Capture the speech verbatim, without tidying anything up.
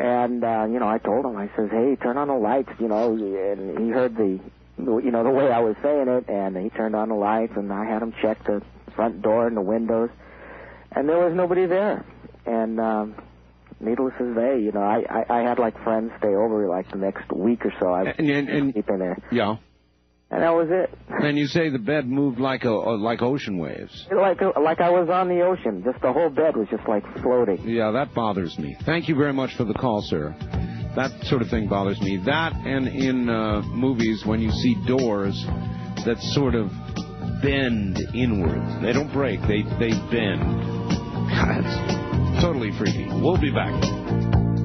And, uh, you know, I told him, I says, hey, turn on the lights, you know, and he heard the, you know, the way I was saying it, and he turned on the lights, and I had him check the front door and the windows, and there was nobody there. And, um, needless to say, you know, I, I, I had, like, friends stay over, like, the next week or so. I was and, and, and, sleeping there. Yeah. And that was it. And you say the bed moved like a like ocean waves. Like like I was on the ocean. Just the whole bed was just like floating. Yeah, that bothers me. Thank you very much for the call, sir. That sort of thing bothers me. That and in uh, movies when you see doors that sort of bend inwards. They don't break. They, they bend. God, it's totally freaky. We'll be back.